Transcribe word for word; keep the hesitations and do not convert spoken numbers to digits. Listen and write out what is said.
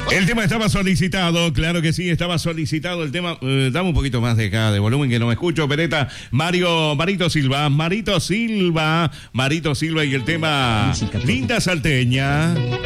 El tema estaba solicitado, claro que sí, estaba solicitado el tema. Eh, dame un poquito más de acá de volumen que no me escucho, Pereta. Mario, Marito Silva, Marito Silva, Marito Silva y el tema Linda Salteña.